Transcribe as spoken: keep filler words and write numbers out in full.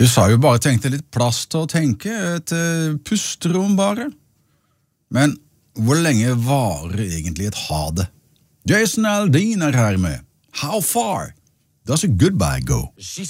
Du sa jo bare tenkte litt plass til å tenke, et uh, pusterom bare. Men hvor lenge varer egentlig et ha det? Jason Aldean er her med How Far Does a Goodbye Go?